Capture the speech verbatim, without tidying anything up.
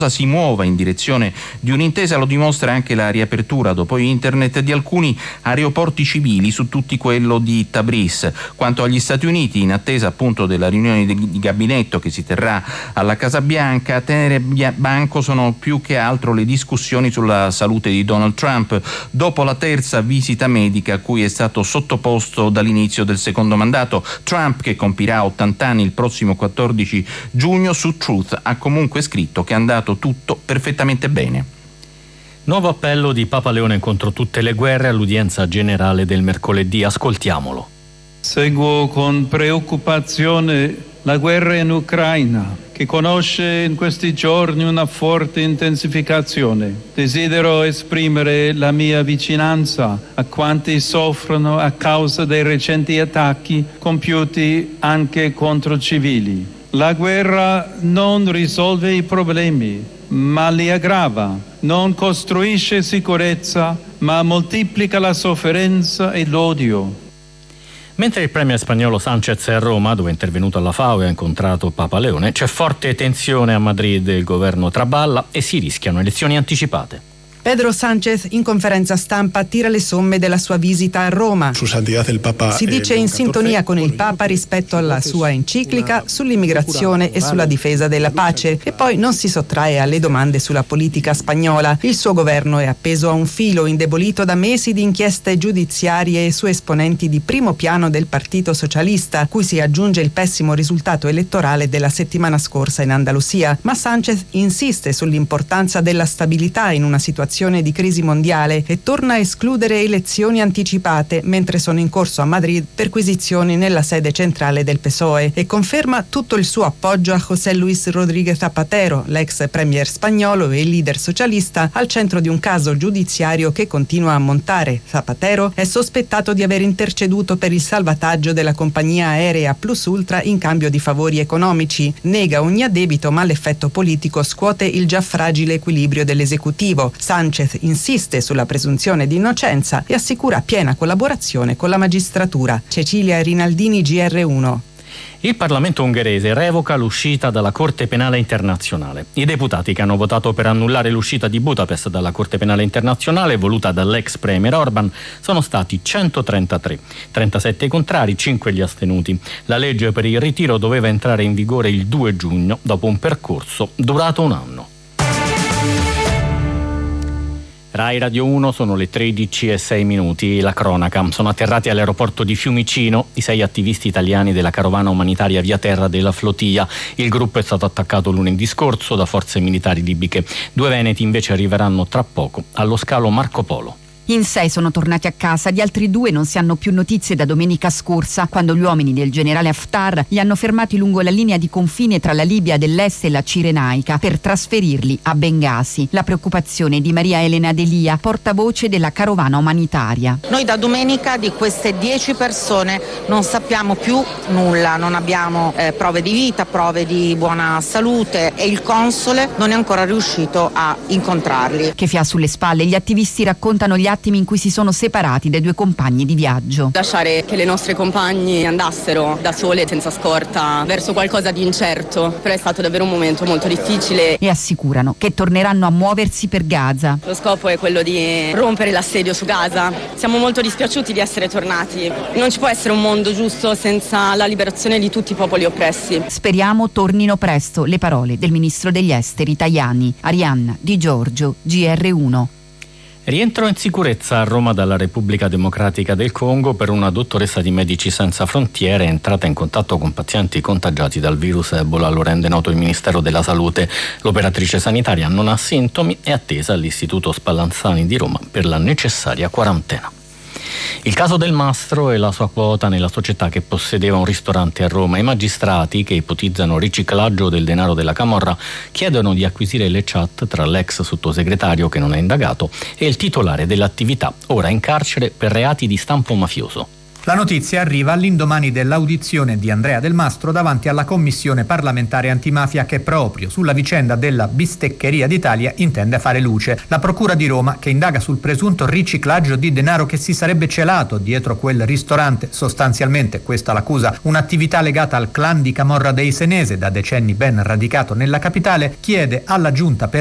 si muova in direzione di un'intesa lo dimostra anche la riapertura dopo internet di alcuni aeroporti civili, su tutti quello di Tabriz. Quanto agli Stati Uniti, in attesa appunto della riunione di gabinetto che si terrà alla Casa Bianca, a tenere banco sono più che altro le discussioni sulla salute di Donald Trump dopo la terza visita medica a cui è stato sottoposto dall'inizio del secondo mandato. Trump, che compirà ottanta anni il prossimo quattordici giugno, su Truth ha comunque scritto che è andato tutto perfettamente bene. Nuovo appello di Papa Leone contro tutte le guerre all'udienza generale del mercoledì. Ascoltiamolo. Seguo con preoccupazione la guerra in Ucraina, che conosce in questi giorni una forte intensificazione. Desidero esprimere la mia vicinanza a quanti soffrono a causa dei recenti attacchi compiuti anche contro civili. La guerra non risolve i problemi, ma li aggrava. Non costruisce sicurezza, ma moltiplica la sofferenza e l'odio. Mentre il premier spagnolo Sánchez è a Roma, dove è intervenuto alla FAO e ha incontrato Papa Leone, c'è forte tensione a Madrid, il governo traballa e si rischiano elezioni anticipate. Pedro Sánchez in conferenza stampa tira le somme della sua visita a Roma. Si dice in sintonia con il Papa rispetto alla sua enciclica sull'immigrazione e sulla difesa della pace, e poi non si sottrae alle domande sulla politica spagnola. Il suo governo è appeso a un filo, indebolito da mesi di inchieste giudiziarie su esponenti di primo piano del Partito Socialista, cui si aggiunge il pessimo risultato elettorale della settimana scorsa in Andalusia. Ma Sánchez insiste sull'importanza della stabilità in una situazione di crisi mondiale e torna a escludere elezioni anticipate, mentre sono in corso a Madrid perquisizioni nella sede centrale del P S O E, e conferma tutto il suo appoggio a José Luis Rodríguez Zapatero, l'ex premier spagnolo e leader socialista, al centro di un caso giudiziario che continua a montare. Zapatero è sospettato di aver interceduto per il salvataggio della compagnia aerea Plus Ultra in cambio di favori economici. Nega ogni addebito, ma l'effetto politico scuote il già fragile equilibrio dell'esecutivo. Sánchez insiste sulla presunzione di innocenza e assicura piena collaborazione con la magistratura. Cecilia Rinaldini, G R uno. Il Parlamento ungherese revoca l'uscita dalla Corte Penale Internazionale. I deputati che hanno votato per annullare l'uscita di Budapest dalla Corte Penale Internazionale, voluta dall'ex premier Orban, sono stati centotrentatré. trentasette i contrari, cinque gli astenuti. La legge per il ritiro doveva entrare in vigore il due giugno, dopo un percorso durato un anno. Rai Radio uno, sono le tredici e sei minuti, la cronaca. Sono atterrati all'aeroporto di Fiumicino i sei attivisti italiani della carovana umanitaria via terra della Flotilla. Il gruppo è stato attaccato lunedì scorso da forze militari libiche. Due veneti invece arriveranno tra poco allo scalo Marco Polo. In sei sono tornati a casa, di altri due non si hanno più notizie da domenica scorsa, quando gli uomini del generale Haftar li hanno fermati lungo la linea di confine tra la Libia dell'Est e la Cirenaica per trasferirli a Bengasi. La preoccupazione di Maria Elena Delia, portavoce della carovana umanitaria. Noi da domenica di queste dieci persone non sappiamo più nulla, non abbiamo eh, prove di vita, prove di buona salute, e il console non è ancora riuscito a incontrarli. Che fia sulle spalle, gli attivisti raccontano gli attimi in cui si sono separati dai due compagni di viaggio. Lasciare che le nostre compagne andassero da sole, senza scorta, verso qualcosa di incerto, però è stato davvero un momento molto difficile. E assicurano che torneranno a muoversi per Gaza. Lo scopo è quello di rompere l'assedio su Gaza. Siamo molto dispiaciuti di essere tornati. Non ci può essere un mondo giusto senza la liberazione di tutti i popoli oppressi. Speriamo tornino presto, le parole del ministro degli esteri Tajani. Arianna Di Giorgio, G R uno. Rientro in sicurezza a Roma dalla Repubblica Democratica del Congo per una dottoressa di Medici Senza Frontiere entrata in contatto con pazienti contagiati dal virus Ebola, lo rende noto il Ministero della Salute. L'operatrice sanitaria non ha sintomi e è attesa all'Istituto Spallanzani di Roma per la necessaria quarantena. Il caso del Mastro e la sua quota nella società che possedeva un ristorante a Roma. I magistrati, che ipotizzano riciclaggio del denaro della camorra, chiedono di acquisire le chat tra l'ex sottosegretario, che non è indagato, e il titolare dell'attività, ora in carcere per reati di stampo mafioso. La notizia arriva all'indomani dell'audizione di Andrea Del Mastro davanti alla Commissione parlamentare antimafia che proprio sulla vicenda della Bisteccheria d'Italia intende fare luce. La Procura di Roma, che indaga sul presunto riciclaggio di denaro che si sarebbe celato dietro quel ristorante, sostanzialmente, questa l'accusa, un'attività legata al clan di Camorra dei Senese, da decenni ben radicato nella capitale, chiede alla Giunta per